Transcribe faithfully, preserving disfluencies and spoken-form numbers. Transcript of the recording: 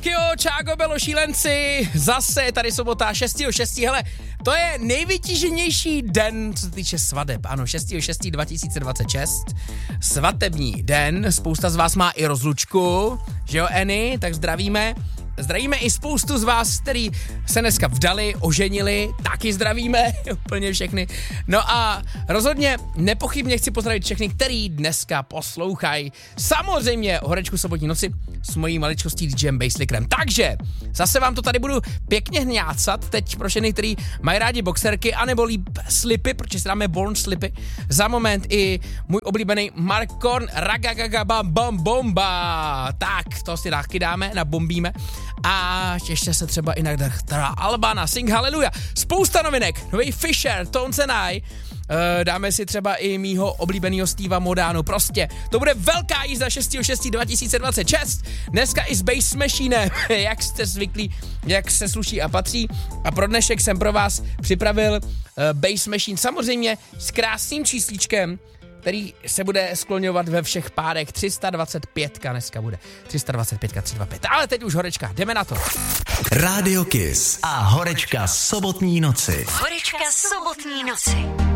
jo, Čágo Belo, šílenci, zase tady sobota šestého šestého Hele, to je nejvytíženější den, co se týče svadeb. Ano, šestého šestého dva tisíce dvacet šest Svatební den, spousta z vás má i rozlučku, že jo, Eny, tak zdravíme. Zdravíme i spoustu z vás, který se dneska vdali, oženili, taky zdravíme, úplně všechny. No a rozhodně nepochybně chci pozdravit všechny, který dneska poslouchají. Samozřejmě Horečku sobotní noci s mojí maličkostí DJem Basslickerem. Takže zase vám to tady budu pěkně hňácat, teď pro všechny, který mají rádi boxerky, anebo líp slipy, protože si dáme Born slipy. Za moment i můj oblíbený Mark Korn, Ragagagabam Bam Bomba. Tak, to si taky dáme, nabombíme. A ještě se třeba i na Albana, Sing Hallelujah. Spousta novinek, nový Fisher, Tones and I. Uh, dáme si třeba i mýho oblíbenýho Steva Modano. Prostě to bude velká jízda šestého šestého dva tisíce dvacet šest Dneska i s Bass Machinem, jak jste zvyklí, jak se sluší a patří. A pro dnešek jsem pro vás připravil uh, Bass Machine, samozřejmě s krásným číslíčkem, který se bude skloňovat ve všech párech. tři sta dvacet pět dneska bude. tři sta dvacet pět, tři sta dvacet pět. Ale teď už Horečka, jdeme na to. Radio Kiss a Horečka sobotní noci. Horečka sobotní noci.